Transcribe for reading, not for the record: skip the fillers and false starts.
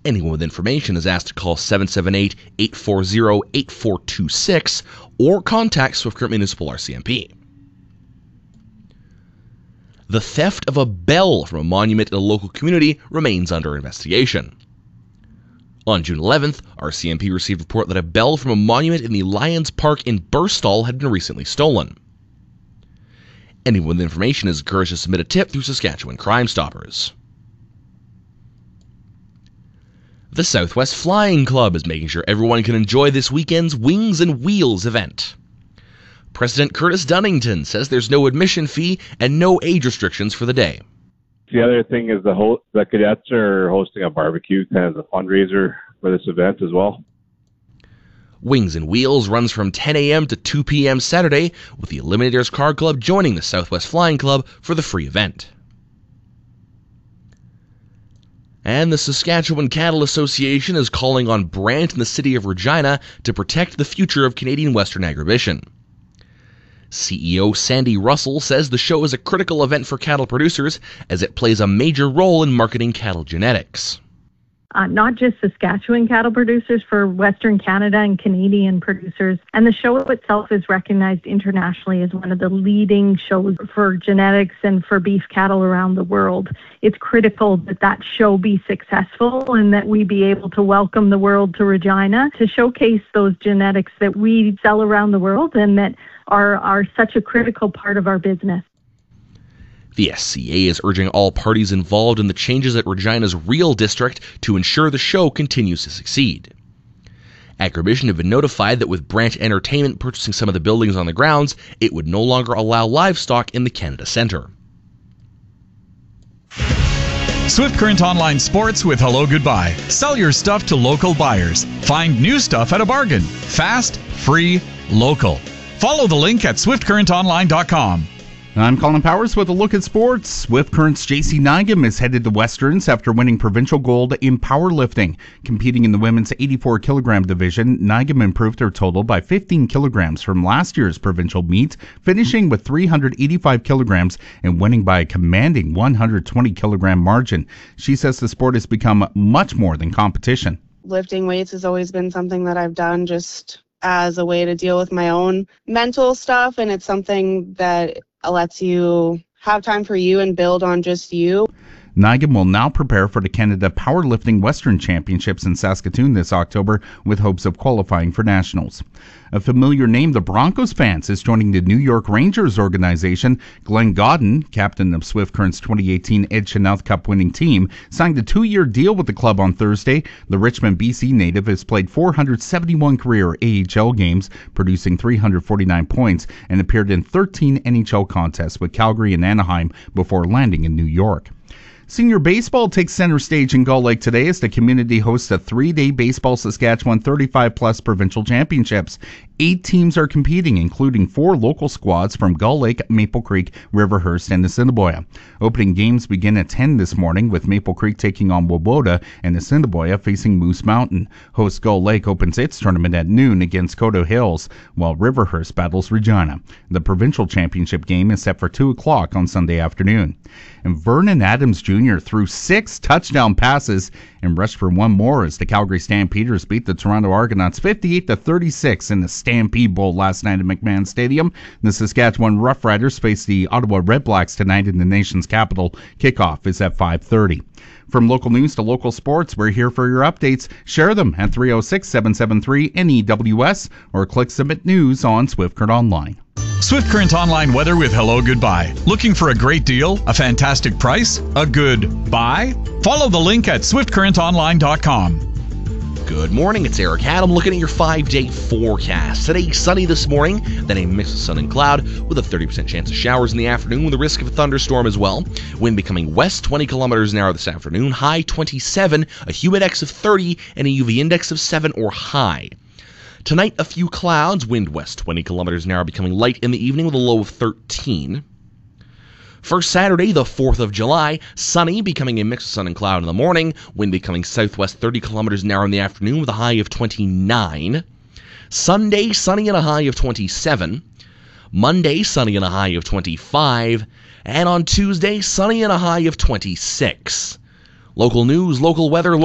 Anyone with information is asked to call 778-840-8426 or contact Swift Current Municipal RCMP. The theft of a bell from a monument in a local community remains under investigation. On June 11th, RCMP received a report that a bell from a monument in the Lions Park in Burstall had been recently stolen. Anyone with information is encouraged to submit a tip through Saskatchewan Crime Stoppers. The Southwest Flying Club is making sure everyone can enjoy this weekend's Wings and Wheels event. President Curtis Dunnington says there's no admission fee and no age restrictions for the day. The other thing is the cadets are hosting a barbecue, kind of a fundraiser for this event as well. Wings and Wheels runs from 10 a.m. to 2 p.m. Saturday, with the Eliminators Car Club joining the Southwest Flying Club for the free event. And the Saskatchewan Cattle Association is calling on Brant and the City of Regina to protect the future of Canadian Western agribition. CEO Sandy Russell says the show is a critical event for cattle producers as it plays a major role in marketing cattle genetics. Not just Saskatchewan cattle producers, for Western Canada and Canadian producers. And the show itself is recognized internationally as one of the leading shows for genetics and for beef cattle around the world. It's critical that that show be successful and that we be able to welcome the world to Regina to showcase those genetics that we sell around the world and that are such a critical part of our business. The SCA is urging all parties involved in the changes at Regina's Real District to ensure the show continues to succeed. Agribition have been notified that with Brant Entertainment purchasing some of the buildings on the grounds, it would no longer allow livestock in the Canada Centre. Swift Current Online Sports with Hello Goodbye. Sell your stuff to local buyers. Find new stuff at a bargain. Fast, free, local. Follow the link at swiftcurrentonline.com. I'm Colin Powers with a look at sports. Swift Current's JC Nygam is headed to Westerns after winning provincial gold in powerlifting. Competing in the women's 84-kilogram division, Nygam improved her total by 15 kilograms from last year's provincial meet, finishing with 385 kilograms and winning by a commanding 120-kilogram margin. She says the sport has become much more than competition. Lifting weights has always been something that I've done just as a way to deal with my own mental stuff, and it's something that lets you have time for you and build on just you. Nygam will now prepare for the Canada Powerlifting Western Championships in Saskatoon this October with hopes of qualifying for nationals. A familiar name the Broncos fans is joining the New York Rangers organization. Glenn Godden, captain of Swift Current's 2018 Ed Chynoweth Cup winning team, signed a 2-year deal with the club on Thursday. The Richmond, BC native has played 471 career AHL games, producing 349 points, and appeared in 13 NHL contests with Calgary and Anaheim before landing in New York. Senior baseball takes center stage in Gull Lake today as the community hosts a 3-day Baseball Saskatchewan 35-plus provincial championships. 8 teams are competing, including 4 local squads from Gull Lake, Maple Creek, Riverhurst, and Assiniboia. Opening games begin at 10 this morning, with Maple Creek taking on Woboda and Assiniboia facing Moose Mountain. Host Gull Lake opens its tournament at noon against Coteau Hills, while Riverhurst battles Regina. The provincial championship game is set for 2 o'clock on Sunday afternoon. And Vernon Adams Jr. threw 6 touchdown passes and rushed for 1 more as the Calgary Stampeders beat the Toronto Argonauts 58-36 in the Stampede Bowl last night at McMahon Stadium. The Saskatchewan Roughriders face the Ottawa Redblacks tonight in the nation's capital. Kickoff is at 5:30. From local news to local sports, we're here for your updates. Share them at 306-773-NEWS or click Submit News on Swift Current Online. Swift Current Online weather with Hello Goodbye. Looking for a great deal, a fantastic price, a good buy? Follow the link at swiftcurrentonline.com. Good morning, it's Eric Adam looking at your 5-day forecast. Today, sunny this morning, then a mix of sun and cloud with a 30% chance of showers in the afternoon with a risk of a thunderstorm as well. Wind becoming west 20 kilometers an hour this afternoon, high 27, a humid index of 30, and a UV index of 7 or high. Tonight, a few clouds, wind west 20 kilometers an hour becoming light in the evening with a low of 13. For Saturday, the 4th of July, sunny, becoming a mix of sun and cloud in the morning, wind becoming southwest 30 kilometers an hour in the afternoon with a high of 29. Sunday, sunny and a high of 27. Monday, sunny and a high of 25. And on Tuesday, sunny and a high of 26. Local news, local weather,